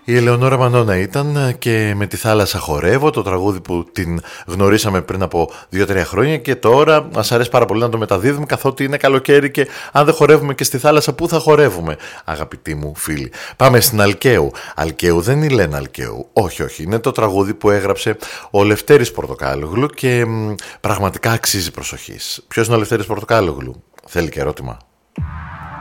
Η Ελεονόρα Μανώνα ήταν και με τη θάλασσα χορεύω, το τραγούδι που την γνωρίσαμε πριν από 2-3 χρόνια και τώρα μας αρέσει πάρα πολύ να το μεταδίδουμε καθότι είναι καλοκαίρι και αν δεν χορεύουμε και στη θάλασσα πού θα χορεύουμε, αγαπητοί μου φίλοι. Πάμε στην Αλκαίου. Αλκαίου δεν είναι η Λένα Αλκαίου, όχι, είναι το τραγούδι που έγραψε ο Λευτέρης Πορτοκάλογλου και πραγματικά αξίζει προσοχής. Ποιος είναι ο Λευτέρης Πορτοκάλογλου? Θέλει και ερώτημα.